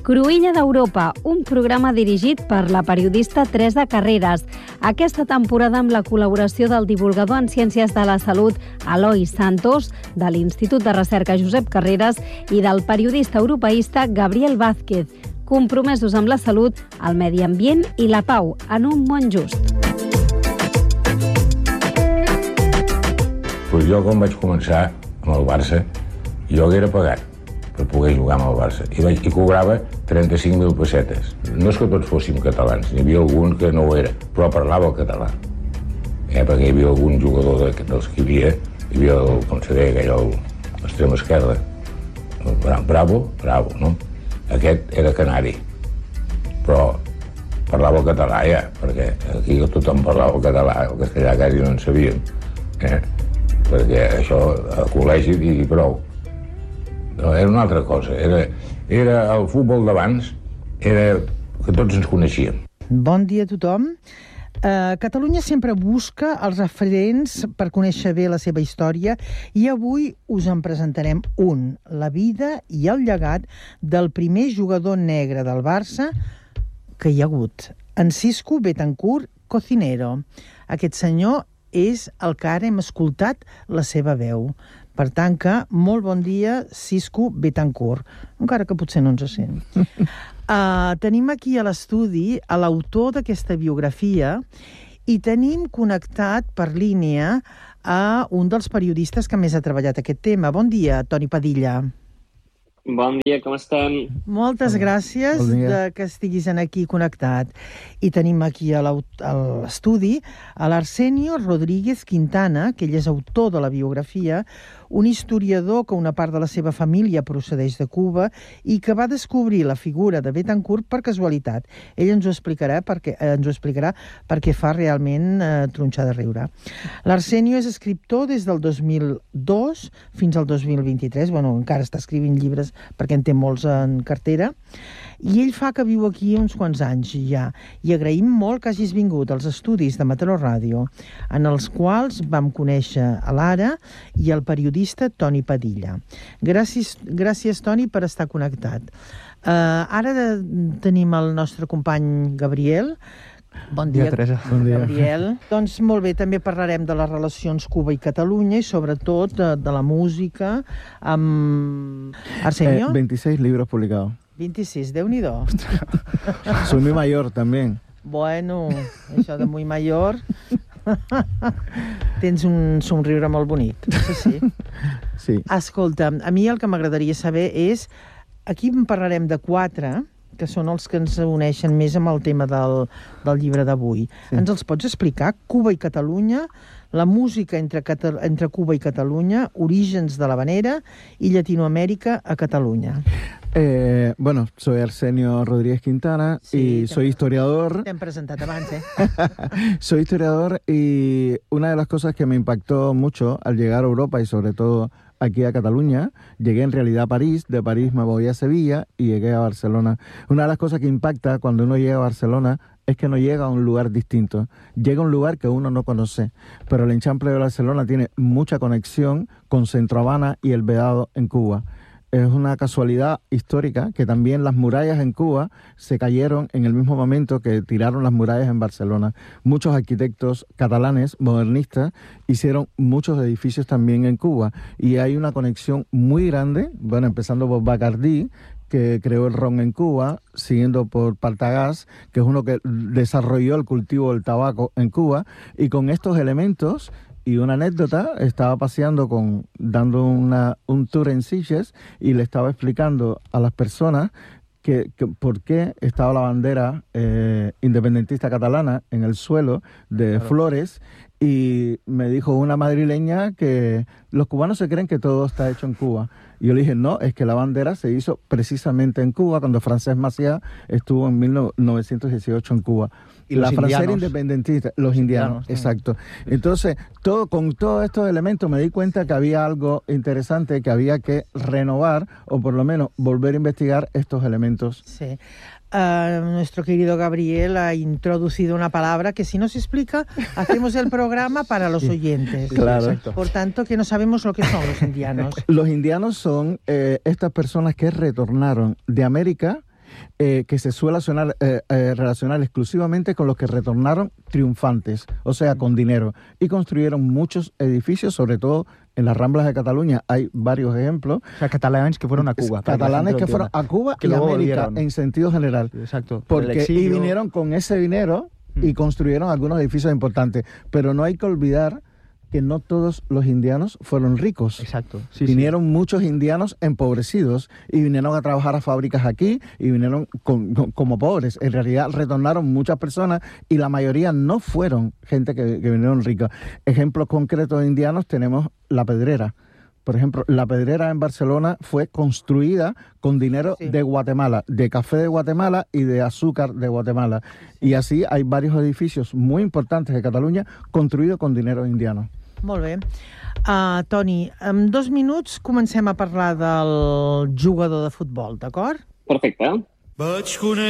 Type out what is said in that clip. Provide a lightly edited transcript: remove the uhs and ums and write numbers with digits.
Cruïlla d'Europa, un programa dirigit per la periodista Teresa Carreras. Aquesta temporada amb la col·laboració del divulgador en Ciències de la Salut Eloi Santos, de l'Institut de Recerca Josep Carreras i del periodista europeista Gabriel Vázquez, compromesos amb la salut, el medi ambient i la pau en un món just. Pues jo, quan vaig començar amb el Barça, jo haguera pagat per poder jugar amb el Barça. I cobrava 35.000 pessetes. No és que tots fóssim catalans, n'hi havia algun que no ho era, però parlava el català. Perquè hi havia algun jugador dels que hi havia el, com se deia, aquell, l'extrem esquerra, Bravo, no? Aquest era canari, però parlava el català ja, perquè aquí tothom parlava el català, el castellà quasi no en sabíem, perquè això al col·legi i prou. No, era una altra cosa, era el futbol d'abans, era que tots ens coneixíem. Bon dia a tothom. Catalunya sempre busca els referents per conèixer bé la seva història i avui us en presentarem un, la vida i el llegat del primer jugador negre del Barça que hi ha hagut, en Cisco Betancur Cocinero. Aquest senyor és el que ara hem escoltat la seva veu. Per tant que, molt bon dia, Cisco Betancur, encara que potser no ens sent. Tenim aquí a l'estudi a l'autor d'aquesta biografia i tenim connectat per línia a un dels periodistes que més ha treballat aquest tema. Bon dia, Toni Padilla. Bon dia, com estem? Moltes gràcies que estiguis aquí connectat. I tenim aquí a l'estudi a l'Arsenio Rodríguez Quintana, que ell és autor de la biografia, un historiador que una part de la seva família procedeix de Cuba i que va descobrir la figura de Betancur per casualitat. Ell ens ho explicarà perquè fa realment tronxar de riure. L'Arsenio és escriptor des del 2002 fins al 2023. Encara està escrivint llibres perquè en té molts en cartera. I ell fa que viu aquí uns quants anys ja. I agraïm molt que hagis vingut als estudis de Mataró Ràdio, en els quals vam conèixer a l'Ara i el periodista Toni Padilla. Gràcies, Toni, per estar connectat. Ara tenim el nostre company Gabriel. Bon dia, Teresa. Bon dia. Gabriel. Doncs molt bé, també parlarem de les relacions Cuba i Catalunya i sobretot de la música amb Arsenio. 26 libros publicados. 26, Déu-n'hi-do. Soy muy mayor también. Bueno, això de muy mayor... Tens un somriure molt bonic. Sí. Escolta, a mi el que m'agradaria saber és... Aquí en parlarem de 4, que són els que ens uneixen més amb el tema del llibre d'avui. Sí. Ens els pots explicar? Cuba i Catalunya, la música entre Cuba i Catalunya, orígens de l'havanera i Llatinoamèrica a Catalunya. Soy Arsenio Rodríguez Quintana y soy historiador. Te han presentado antes, Soy historiador y una de las cosas que me impactó mucho al llegar a Europa y sobre todo aquí a Cataluña, llegué en realidad a París, de París me voy a Sevilla y llegué a Barcelona. Una de las cosas que impacta cuando uno llega a Barcelona es que no llega a un lugar distinto, llega a un lugar que uno no conoce, pero el Enchample de Barcelona tiene mucha conexión con Centro Habana y el Vedado en Cuba. Es una casualidad histórica que también las murallas en Cuba se cayeron en el mismo momento que tiraron las murallas en Barcelona. Muchos arquitectos catalanes, modernistas, hicieron muchos edificios también en Cuba y hay una conexión muy grande, empezando por Bacardí, que creó el ron en Cuba, siguiendo por Partagás, que es uno que desarrolló el cultivo del tabaco en Cuba, y con estos elementos... Y una anécdota, estaba paseando dando un tour en Sitges y le estaba explicando a las personas que por qué estaba la bandera independentista catalana en el suelo de flores, y me dijo una madrileña que los cubanos se creen que todo está hecho en Cuba. Y yo le dije, no, es que la bandera se hizo precisamente en Cuba cuando Francesc Macià estuvo en 1918 en Cuba. Y la francesa era independentista, los indianos, exacto. Entonces, con todos estos elementos me di cuenta que había algo interesante, que había que renovar o por lo menos volver a investigar estos elementos. Sí. Nuestro querido Gabriel ha introducido una palabra que si no se explica, hacemos el programa para los oyentes. Claro. Por tanto, que no sabemos lo que son los indianos. Los indianos son estas personas que retornaron de América que se suele relacionar exclusivamente con los que retornaron triunfantes, o sea, con dinero, y construyeron muchos edificios, sobre todo en las Ramblas de Cataluña. Hay varios ejemplos. O sea, catalanes que fueron a Cuba. Catalanes que fueron a Cuba y a América en sentido general. Exacto. Y vinieron con ese dinero y construyeron algunos edificios importantes. Pero no hay que olvidar que no todos los indianos fueron ricos. Exacto. Vinieron muchos indianos empobrecidos y vinieron a trabajar a fábricas aquí y vinieron como pobres. En realidad retornaron muchas personas y la mayoría no fueron gente que vinieron ricas. Ejemplos concretos de indianos tenemos La Pedrera. Por ejemplo, La Pedrera en Barcelona fue construida con dinero de Guatemala, de café de Guatemala y de azúcar de Guatemala. Y así hay varios edificios muy importantes de Catalunya construïts con dinero indiano. Molt bé. Toni, en 2 minuts comencem a parlar del jugador de futbol, d'acord? Perfecte.